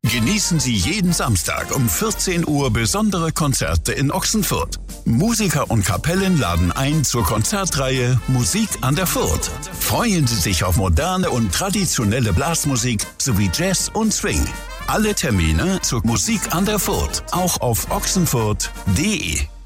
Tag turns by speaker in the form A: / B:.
A: Genießen Sie jeden Samstag um 14 Uhr besondere Konzerte in Ochsenfurt. Musiker und Kapellen laden ein zur Konzertreihe Musik an der Furt. Freuen Sie sich auf moderne und traditionelle Blasmusik sowie Jazz und Swing. Alle Termine zur Musik an der Furt auch auf ochsenfurt.de.